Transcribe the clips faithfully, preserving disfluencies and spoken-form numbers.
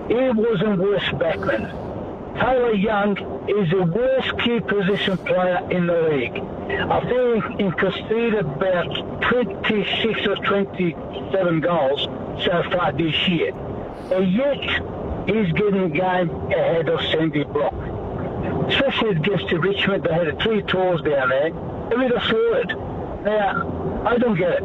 He wasn't worse back then. Taylor Young is the worst key position player in the league. I think he conceded about twenty-six or twenty-seven goals so far this year. And yet, he's getting the game ahead of Sandy Brock. Especially against Richmond, they had three tours down there. They would have scored. Now, I don't get it.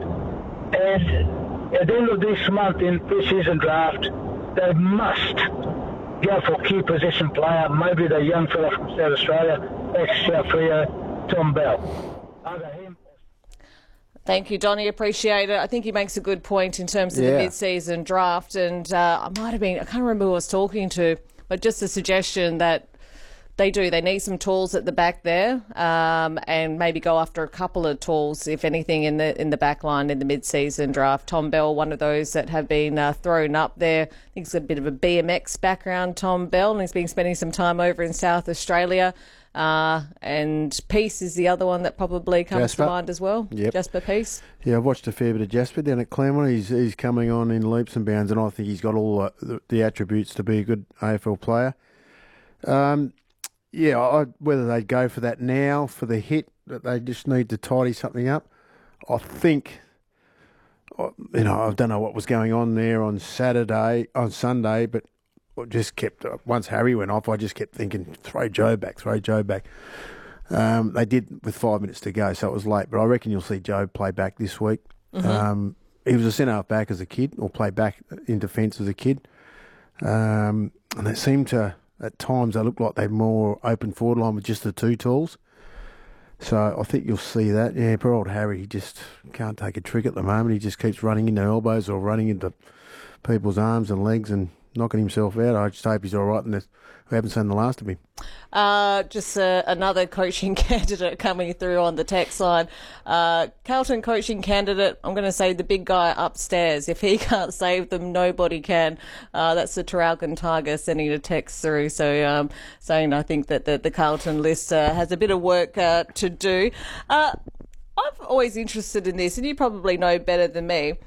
And at the end of this month in pre-season draft, they must go for key position player, maybe the young fella from South Australia, ex-South Freo, Tom Bell. Either him. Thank you, Donnie. Appreciate it. I think he makes a good point in terms of yeah. the mid-season draft. And uh, I might have been, I can't remember who I was talking to, but just a suggestion that they do. They need some tools at the back there, um, and maybe go after a couple of tools, if anything, in the in the back line in the mid-season draft. Tom Bell, one of those that have been uh, thrown up there. I think he's got a bit of a B M X background, Tom Bell, and he's been spending some time over in South Australia. Uh, and Peace is the other one that probably comes Jasper. to mind as well. Yep. Jasper Peace. Yeah, I've watched a fair bit of Jasper down at Claremont. He's he's coming on in leaps and bounds, and I think he's got all uh, the, the attributes to be a good A F L player. Um. Yeah, I, whether they go for that now, for the hit, that they just need to tidy something up. I think, you know, I don't know what was going on there on Saturday, on Sunday, but I just kept, once Harry went off, I just kept thinking, throw Joe back, throw Joe back. Um, they did with five minutes to go, so it was late, but I reckon you'll see Joe play back this week. Mm-hmm. Um, he was a centre-half back as a kid, or play back in defence as a kid. Um, and they seemed to... At times, they look like they're more open forward line with just the two tools. So I think you'll see that. Yeah, poor old Harry, he just can't take a trick at the moment. He just keeps running into elbows or running into people's arms and legs and knocking himself out. I just hope he's all right, and we haven't seen the last of him. Uh, just uh, another coaching candidate coming through on the text line. Uh, Carlton coaching candidate, I'm going to say the big guy upstairs. If he can't save them, nobody can. Uh, that's the Traralgon Tiger sending a text through. So um, saying I think that the, the Carlton list uh, has a bit of work uh, to do. Uh, I'm always interested in this, and you probably know better than me.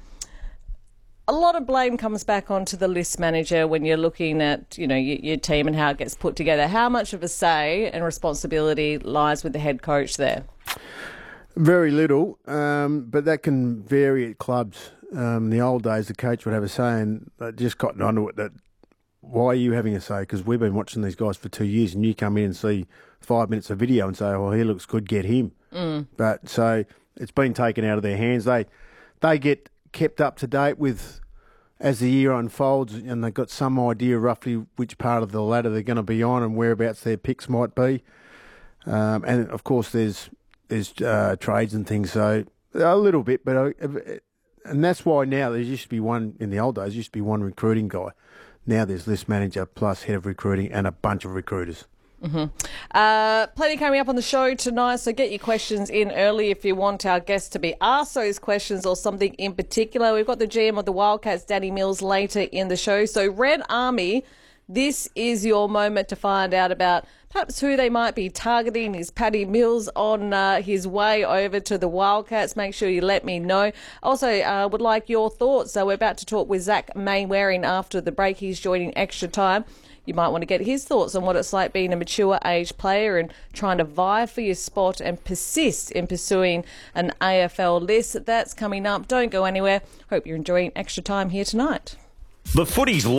A lot of blame comes back onto the list manager when you're looking at, you know, your, your team and how it gets put together. How much of a say and responsibility lies with the head coach there? Very little, um, but that can vary at clubs. Um, in the old days, the coach would have a say, and they just cottoned onto it that, why are you having a say? Because we've been watching these guys for two years, and you come in and see five minutes of video and say, well, he looks good, get him. Mm. But so it's been taken out of their hands. They They get kept up to date with as the year unfolds, and they've got some idea roughly which part of the ladder they're going to be on and whereabouts their picks might be. Um, and of course, there's there's uh, trades and things, so a little bit, but uh, and that's why now there used to be one in the old days. There used to be one recruiting guy. Now there's list manager plus head of recruiting and a bunch of recruiters. Mm-hmm. Uh, plenty coming up on the show tonight, so get your questions in early if you want our guests to be asked those questions or something in particular. We've got the G M of the Wildcats, Danny Mills, later in the show. So Red Army, this is your moment to find out about perhaps who they might be targeting. Is Paddy Mills on uh, his way over to the Wildcats? Make sure you let me know. Also, uh, would like your thoughts. So we're about to talk with Zach Mainwaring after the break. He's joining Extra Time. You might want to get his thoughts on what it's like being a mature age player and trying to vie for your spot and persist in pursuing an A F L list. That's coming up. Don't go anywhere. Hope you're enjoying Extra Time here tonight. The footy's